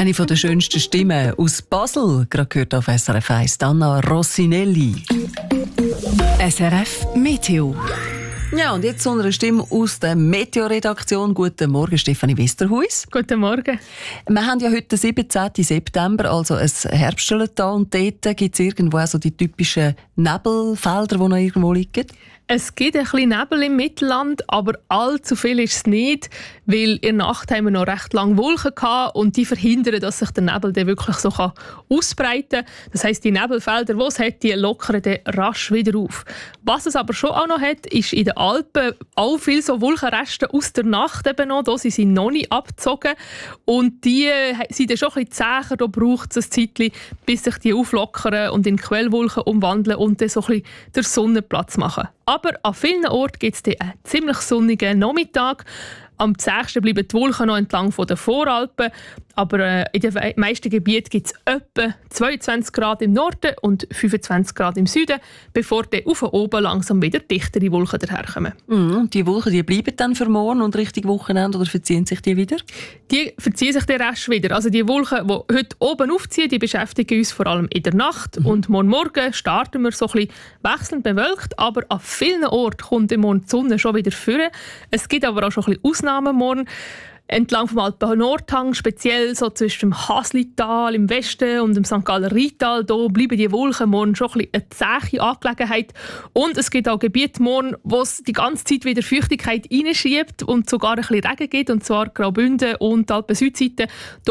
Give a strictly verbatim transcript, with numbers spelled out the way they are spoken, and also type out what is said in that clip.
Eine der schönsten Stimmen aus Basel, gerade gehört auf S R F eins, Anna Rossinelli. S R F Meteo. Ja, und jetzt zu einer Stimme aus der Meteo-Redaktion. Guten Morgen, Stefanie Westerhuis. Guten Morgen. Wir haben ja heute den siebzehnten September, also ein Herbststellental. Und dort gibt es irgendwo auch so die typischen Nebelfelder, die noch irgendwo liegen. Es gibt ein bisschen Nebel im Mittelland, aber allzu viel ist es nicht, weil in der Nacht haben wir noch recht lange Wolken gehabt und die verhindern, dass sich der Nebel dann wirklich so ausbreiten kann. Das heisst, die Nebelfelder, die es hat, die lockern dann rasch wieder auf. Was es aber schon auch noch hat, ist in den Alpen auch viele so Wolkenreste aus der Nacht eben noch. Da sind sie noch nicht abgezogen und die sind dann schon ein bisschen zäher. Da braucht es ein Zeitchen, bis sich die auflockern und in Quellwolken umwandeln und dann so ein bisschen der Sonne Platz machen. Aber an vielen Orten gibt es einen ziemlich sonnigen Nachmittag. Am zähsten bleiben die Wolken noch entlang der Voralpen. Aber äh, in den meisten Gebieten gibt es etwa zweiundzwanzig Grad im Norden und fünfundzwanzig Grad im Süden, bevor dann auf oben langsam wieder dichtere Wolken daherkommen. Mm, und die Wolken die bleiben dann für morgen und Richtung Wochenende oder verziehen sich die wieder? Die verziehen sich dann rasch wieder. Also die Wolken, die heute oben aufziehen, die beschäftigen uns vor allem in der Nacht. Mhm. Und morgen Morgen starten wir so ein bisschen wechselnd bewölkt, aber an vielen Orten kommt morgen die Sonne schon wieder vor. Es gibt aber auch schon ein bisschen Ausnahmen morgen. Entlang vom Alpen-Nordhang, speziell so zwischen dem Haslital im Westen und dem Sankt Galler Rheintal, da bleiben die Wolken morgen schon ein bisschen eine zähe Angelegenheit. Und es gibt auch Gebiete morgen, wo es die ganze Zeit wieder Feuchtigkeit reinschiebt und sogar ein bisschen Regen gibt, und zwar Graubünden und die Alpen-Südseite.